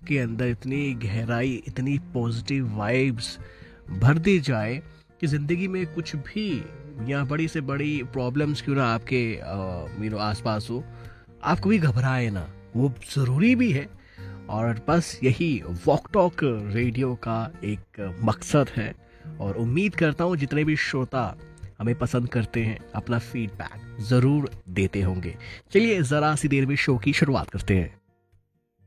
आपके अंदर इतनी गहराई, इतनी पॉजिटिव वाइब्स भर दी जाए कि ज़िंदगी में कुछ भी या बड़ी से बड़ी प्रॉब्लम्स क्यों ना आपके आसपास हो, आप कभी घबराए ना, वो ज़रूरी भी है। और बस यही वॉक टॉक रेडियो का एक मकसद है। और उम्मीद करता हूँ जितने भी श्रोता हमें पसंद करते हैं अपना फीडबैक ज़रूर देते होंगे। चलिए ज़रा सी देर में शो की शुरुआत करते हैं।